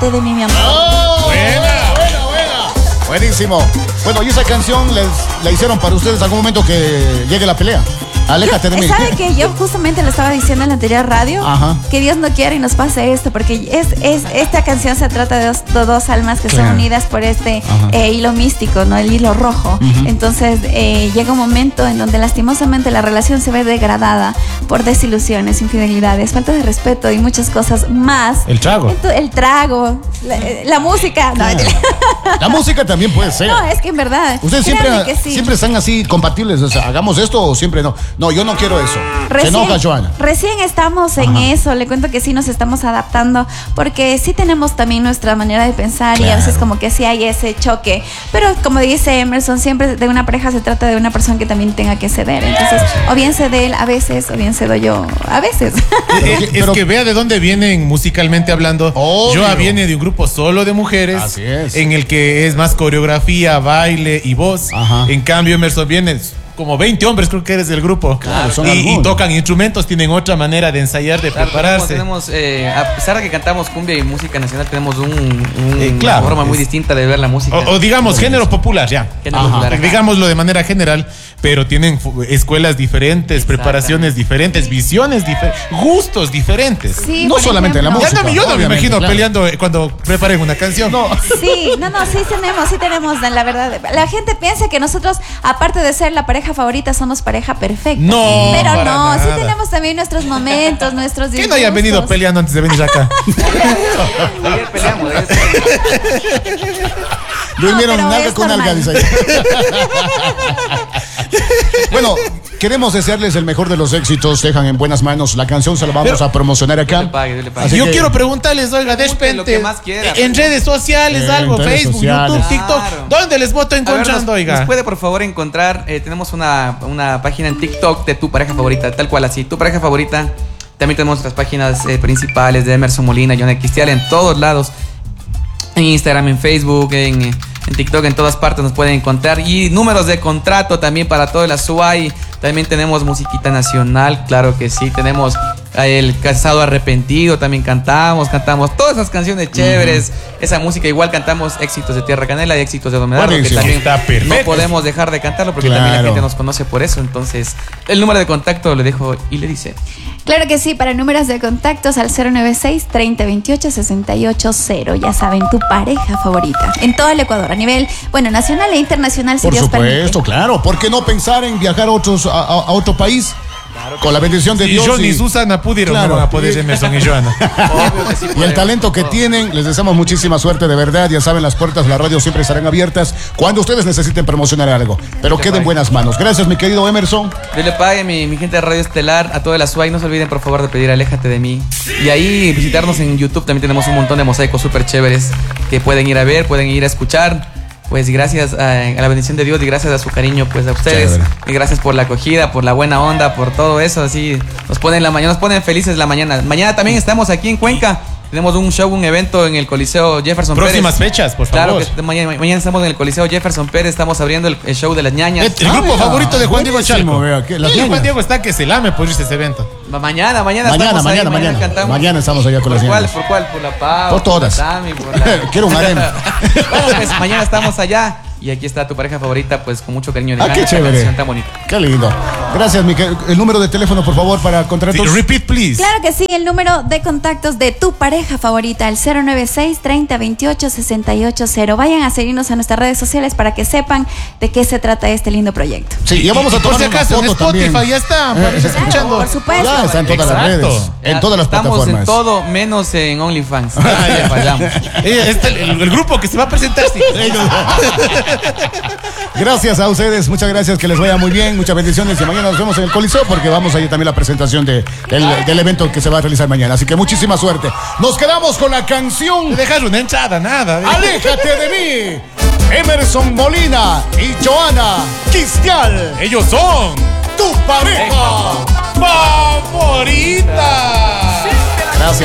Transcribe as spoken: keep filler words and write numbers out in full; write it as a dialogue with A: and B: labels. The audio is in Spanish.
A: de mí, mi amor.
B: ¡Oh! Buena, buena, buena. Buenísimo. Bueno, y esa canción les, la hicieron para ustedes en algún momento que llegue la pelea. Aléjate de mí.
A: ¿Sabe que yo justamente lo estaba diciendo en la anterior radio?
B: Ajá.
A: Que Dios no quiera y nos pase esto, porque es, es esta canción se trata de dos, de dos almas que
B: Claro.
A: son unidas por este eh, hilo místico, ¿no? El hilo rojo.
B: Uh-huh.
A: Entonces eh, llega un momento en donde lastimosamente la relación se ve degradada por desilusiones, infidelidades, falta de respeto y muchas cosas más.
B: El trago.
A: Entonces, el trago, la, la música.
B: Claro.
A: No,
B: La música también puede ser.
A: no, es que en verdad.
B: Ustedes
A: créanme
B: siempre,
A: que sí.
B: siempre están así compatibles, o sea, hagamos esto o siempre no. No, yo no quiero eso. Se enoja Joana.
A: Recién estamos en
B: Ajá.
A: eso, le cuento que sí nos estamos adaptando, porque sí tenemos también nuestra manera de pensar y a
B: Claro.
A: veces como que sí hay ese choque, pero como dice Emerson, siempre de una pareja se trata de una persona que también tenga que ceder, entonces o bien cede él a veces, o bien cedo yo a veces.
C: Es, es
B: Pero-
C: que vea de dónde vienen musicalmente hablando.
B: Obvio.
C: Joa viene de un grupo solo de mujeres,
B: Así es.
C: en el que es más coreografía, baile y voz.
B: Aja.
C: En cambio, Emerson viene como veinte hombres, creo que eres del grupo.
B: Claro, son
C: y, y
B: algunos.
C: tocan instrumentos, tienen otra manera de ensayar, de
D: Claro,
C: prepararse.
D: tenemos, tenemos, eh, a pesar de que cantamos cumbia y música nacional, tenemos un, un-
C: Eh, claro,
D: una forma muy
C: es-
D: distinta de ver la música.
C: O, o digamos, género popular, ya.
D: Género
B: Ajá.
D: popular, ajá.
C: Digámoslo de manera general, pero tienen fu- escuelas diferentes,
D: Exactamente.
C: preparaciones diferentes, visiones diferentes, gustos diferentes.
A: Sí,
B: No
A: por
B: solamente en la
A: ejemplo.
C: Ya
B: música.
C: no, yo no me
B: obviamente,
C: imagino
B: claro.
C: peleando eh, cuando preparen una canción.
B: No.
A: Sí, no, no, sí tenemos, sí tenemos, la verdad. La gente piensa que nosotros, aparte de ser la pareja favorita, somos pareja perfecta.
C: No,
A: pero
C: para
A: no, sí
C: nada.
A: tenemos también nuestros momentos, nuestros
C: ¿Quién
A: disgustos.
C: no haya venido peleando antes de venir acá?
D: Ayer peleamos, ayer peleamos.
B: Durmieron
A: pero
B: nalga
A: es
B: con nalga,
A: normal.
B: dice ahí. Bueno, queremos desearles el mejor de los éxitos. Dejan en buenas manos la canción, se la vamos
C: Pero-
B: a promocionar acá.
D: Dios le pague, Dios le pague.
B: Así
C: Yo
B: que-
C: quiero preguntarles, oiga, de
D: Pregunten lo
C: repente,
D: que más quiera.
C: en redes sociales,
B: En
C: algo,
B: redes
C: Facebook,
B: sociales.
C: YouTube, TikTok,
D: Claro.
C: ¿dónde les voto
D: A ver,
C: encontrando,
D: nos,
C: oiga?
D: nos puede por favor encontrar, eh, tenemos una, una página en TikTok de tu pareja favorita, tal cual así, tu pareja favorita. También tenemos nuestras páginas eh, principales de Emerson Molina, Joana Cristial, en todos lados. En Instagram, en Facebook, en, en TikTok, en todas partes nos pueden encontrar. Y números de contrato también para todo el Azuay. También tenemos musiquita nacional, claro que sí. Tenemos eh, El Casado Arrepentido, también cantamos, cantamos todas esas canciones chéveres. Esa música, igual cantamos éxitos de Tierra Canela y éxitos de Domedardo, que
B: Buenísimo.
D: también
C: Está perfecto.
D: no podemos dejar de cantarlo porque también la
B: Claro.
D: gente nos conoce por eso. Entonces, el número de contacto le dejo y le dice.
A: Claro que sí, para números de contactos al cero nueve seis, treinta, veintiocho, sesenta y ocho cero. Ya saben, tu pareja favorita. En todo el Ecuador, a nivel, bueno, nacional e internacional, si
B: Por
A: Dios
B: supuesto,
A: permite.
B: claro. ¿Por qué no pensar en viajar a, otros, a, a- a otro país? Con la bendición de
C: Y
B: Dios.
C: Johnny
B: y-
C: y Susana pudieron,
B: Claro.
C: no van a poder Emerson y Joana.
D: Obvio que sí
B: Y el
D: podemos.
B: talento que tienen, les deseamos muchísima suerte, de verdad. Ya saben, las puertas de la radio siempre estarán abiertas cuando ustedes necesiten promocionar algo. Pero quede en buenas manos. Gracias, mi querido Emerson.
D: Dios le pague, mi, mi gente de Radio Estelar, a todo el Azuay. No se olviden, por favor, de pedir Aléjate de mí. Y ahí visitarnos en YouTube. También tenemos un montón de mosaicos súper chéveres que pueden ir a ver, pueden ir a escuchar. Pues gracias a, a la bendición de Dios y gracias a su cariño, pues a ustedes.
B: Chévere.
D: Y gracias por la acogida, por la buena onda, por todo eso. Así nos ponen la mañana, nos ponen felices la mañana. Mañana también estamos aquí en Cuenca. Tenemos un show, un evento en el Coliseo Jefferson
C: Próximas
D: Pérez.
C: fechas, por
D: Claro
C: favor.
D: que est- mañana, mañana estamos en el Coliseo Jefferson Pérez. Estamos abriendo el, el show de las ñañas.
C: El, el grupo
B: Ah, mira,
C: favorito de Juan Diego
B: buenísimo,
C: Chalco.
B: vea, que las
C: Y Juan
B: niñas.
C: Diego está que se lame por irse a ese evento.
D: Ma- Mañana, mañana,
B: Mañana,
D: estamos ahí,
B: mañana, mañana.
D: cantamos.
B: Mañana estamos allá con
D: ¿Por
B: las
D: cuál?
B: niñas.
D: ¿Por cuál? Por la Pau.
B: Por todas.
D: la Tami, por la-
B: Quiero un harem.
D: Bueno, pues mañana estamos allá. Y aquí está tu pareja favorita, pues con mucho cariño.
B: Ah, qué
D: esta
B: chévere.
D: canción tan bonita.
B: Qué lindo. Gracias, mi que- El número de teléfono, por favor, para
C: Sí,
B: contratos.
C: repeat, please.
A: Claro que sí, el número de contactos de tu pareja favorita, el cero nueve seis, treinta, veintiocho, sesenta y ocho cero. Vayan a seguirnos en nuestras redes sociales para que sepan de qué se trata este lindo proyecto.
B: Sí, ya vamos a
C: Y por
B: tomar
C: si
B: una
C: acaso, en
B: foto
C: Spotify
B: también.
C: ya está, para irse
B: Eh,
C: escuchando.
A: por supuesto.
B: Ya está en todas las
C: Exacto.
B: redes, en
D: Ya
B: todas las
D: Estamos
B: plataformas.
D: en todo, menos en OnlyFans.
C: Ah, ya.
D: Fallamos.
C: Eh, este, el, el grupo que se va a presentar, sí.
B: Gracias a ustedes, muchas gracias, que les vaya muy bien, muchas bendiciones y mañana nos vemos en el Coliseo porque vamos a ir también a la presentación de, del, del evento que se va a realizar mañana. Así que muchísima suerte. Nos quedamos con la canción
C: Dejar una entrada, nada. ¿eh?
B: Aléjate de mí. Emerson Molina y Joana Cristial,
C: Ellos son
B: tu pareja
C: favorita.
B: Gracias.